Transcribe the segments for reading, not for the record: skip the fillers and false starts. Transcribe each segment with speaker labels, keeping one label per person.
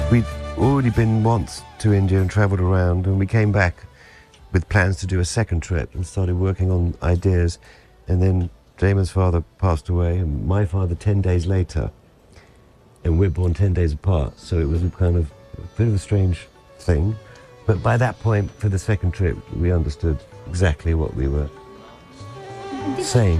Speaker 1: We'd already been once to India and travelled around, and we came back with plans to do a second trip and started working on ideas. And then Damon's father passed away, and my father 10 days later, and we're born 10 days apart, so it was a kind of a bit of a strange thing. But by that point, for the second trip, we understood exactly what we were saying.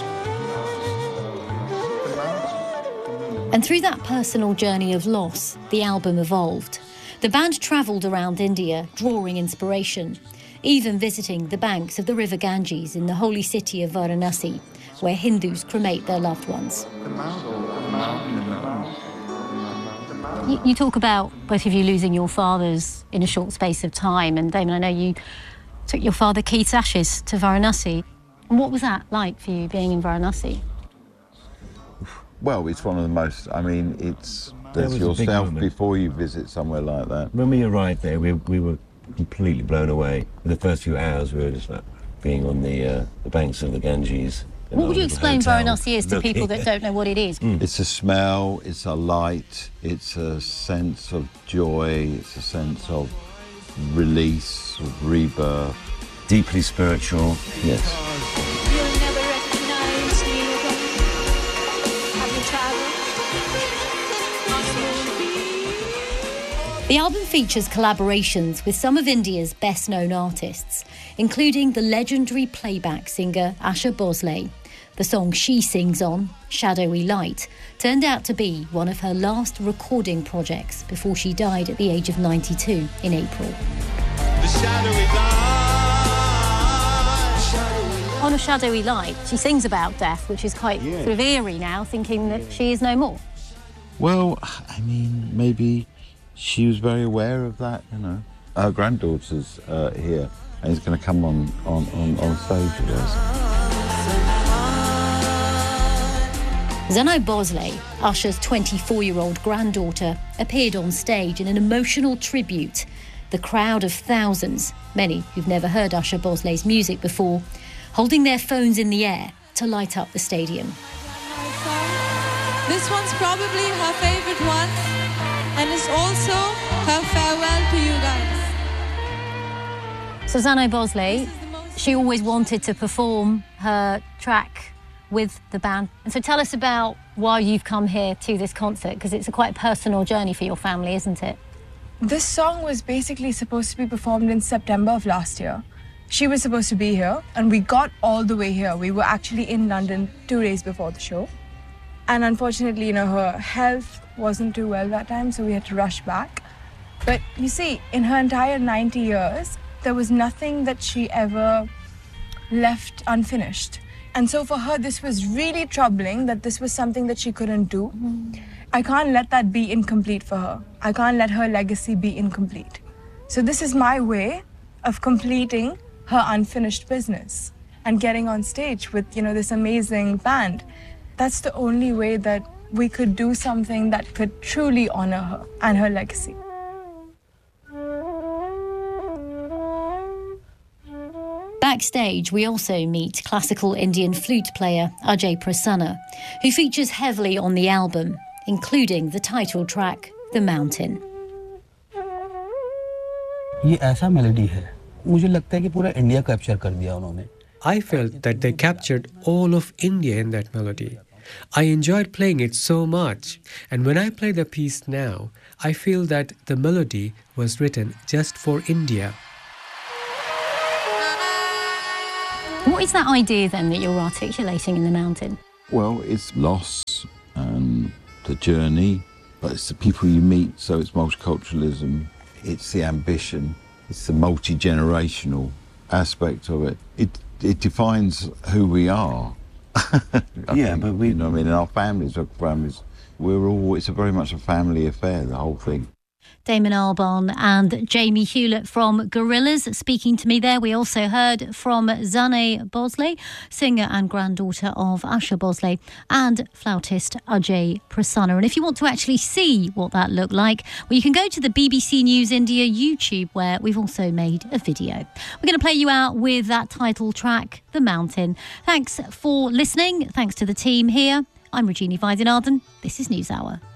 Speaker 2: And through that personal journey of loss, the album evolved. The band travelled around India, drawing inspiration, even visiting the banks of the river Ganges in the holy city of Varanasi, where Hindus cremate their loved ones. You talk about both of you losing your fathers in a short space of time, and Damon, I know you took your father Keith's ashes to Varanasi. And what was that like for you, being in Varanasi?
Speaker 3: Well, it's one of the most, I mean, there's yourself before you visit somewhere like that.
Speaker 1: When we arrived there, we were completely blown away. In the first few hours, we were just like being on the banks of the Ganges.
Speaker 2: What would you explain Varanasi is to people that don't know what it is?
Speaker 3: It's a smell, it's a light, it's a sense of joy, it's a sense of release, of rebirth.
Speaker 1: Deeply spiritual.
Speaker 3: Yes.
Speaker 4: You'll never recognize me again. Have you traveled?
Speaker 2: The album features collaborations with some of India's best-known artists, including the legendary playback singer Asha Bhosle. The song she sings on, Shadowy Light, turned out to be one of her last recording projects before she died at the age of 92 in April.
Speaker 5: The shadowy light.
Speaker 2: On A Shadowy Light, she sings about death, which is quite sort of eerie now, thinking that she is no more.
Speaker 3: Well, I mean, maybe she was very aware of that, you know. Her granddaughter's here, and is going to come on stage with us.
Speaker 2: Zano Bhosle, Usher's 24-year-old granddaughter, appeared on stage in an emotional tribute. The crowd of thousands, many who've never heard Asha Bhosle's music before, holding their phones in the air to light up the stadium.
Speaker 4: This one's probably her favourite one, and it's also her farewell to you guys.
Speaker 2: So Zano Bhosle, she always wanted to perform her track with the band. And so tell us about why you've come here to this concert, because it's a quite personal journey for your family, isn't it?
Speaker 6: This song was basically supposed to be performed in September of last year. She was supposed to be here, and we got all the way here. We were actually in London 2 days before the show. And unfortunately, you know, her health wasn't too well that time, so we had to rush back. But you see, in her entire 90 years, there was nothing that she ever left unfinished. And so for her, this was really troubling that this was something that she couldn't do. I can't let that be incomplete for her. I can't let her legacy be incomplete. So this is my way of completing her unfinished business and getting on stage with, you know, this amazing band. That's the only way that we could do something that could truly honor her and her legacy.
Speaker 2: Backstage, we also meet classical Indian flute player Ajay Prasanna, who features heavily on the album, including the title track, The Mountain.
Speaker 7: ये ऐसा melody है, मुझे लगता है कि पूरा India capture कर दिया उन्होंने.
Speaker 8: I felt that they captured all of India in that melody. I enjoyed playing it so much, and when I play the piece now, I feel that the melody was written just for India.
Speaker 2: What is that idea then that you're articulating in The Mountain?
Speaker 3: Well, it's loss and the journey, but it's the people you meet, so it's multiculturalism, it's the ambition, it's the multi-generational aspect of it. It defines who we are.
Speaker 1: Yeah, but we...
Speaker 3: You know what I mean? In our families, we're all, it's very much a family affair, the whole thing.
Speaker 2: Damon Albarn and Jamie Hewlett from Gorillaz speaking to me there. We also heard from Zane Bhosle, singer and granddaughter of Asha Bhosle, and flautist Ajay Prasanna. And if you want to actually see what that looked like, well, you can go to the BBC News India YouTube, where we've also made a video. We're going to play you out with that title track, The Mountain. Thanks for listening. Thanks to the team here. I'm Regina Weidenarden. This is NewsHour.